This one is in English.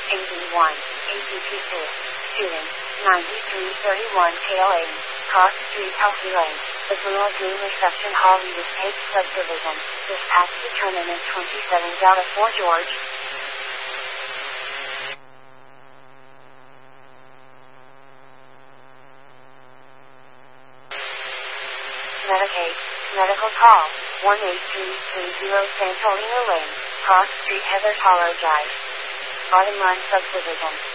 AD1, ADP2, student, 9331 KLA, Cross Street, Healthy Lane, the Blue Lagoon Reception Hall, Reedus Heights Subdivision, this act determinant 27 Delta 4 George. Medicaid, Medical Call, 18330 Santolino Lane, Cross Street, Heather Hollow Drive. Bottom Line Subdivision.